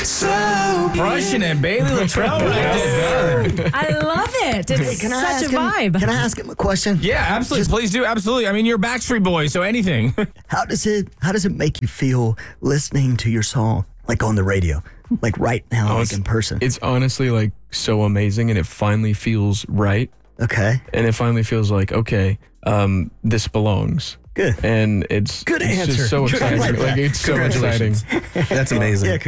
So Crushing it, Bailey Latrell right there. I love it. It's Can I such ask a him- vibe. Can I ask him a question? Yeah, absolutely. Please do. Absolutely. I mean, you're a Backstreet Boy, so anything. How does it make you feel listening to your song like on the radio, like right now, like in person? It's honestly like so amazing, and it finally feels right. Okay, And it finally feels like, okay, this belongs. good. And it's Good it's answer. just so Good. I exciting. like that. Like it's so exciting. That's amazing. Yeah,